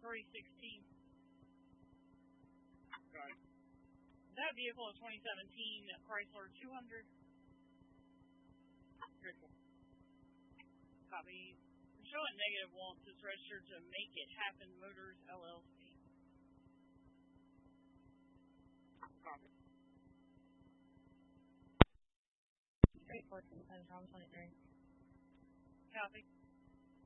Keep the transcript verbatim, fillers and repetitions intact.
three sixteen. Right. That vehicle is twenty seventeen Chrysler two hundred. Copy. Showing negative wants is registered to Make It Happen Motors, L L C. Copy. Eight fourteen, Tom twenty-three. Copy.